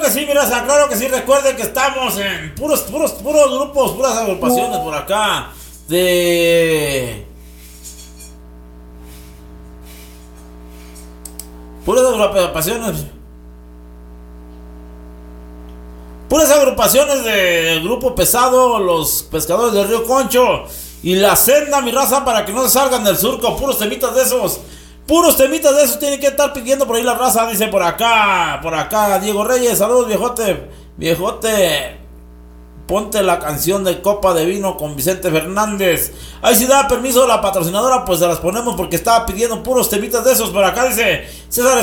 que sí, mi raza, claro que sí. Recuerden que estamos en puros grupos, puras agrupaciones por acá. Puras agrupaciones. Puras agrupaciones del grupo pesado, los pescadores del Río Concho y la senda, mi raza, para que no se salgan del surco. Puros temitas de esos. Puros temitas de esos tienen que estar pidiendo por ahí la raza. Dice por acá, Diego Reyes. Saludos, viejote. Ponte la canción de Copa de Vino con Vicente Fernández. Ahí si da permiso la patrocinadora, pues se las ponemos porque estaba pidiendo puros temitas de esos. Por acá dice César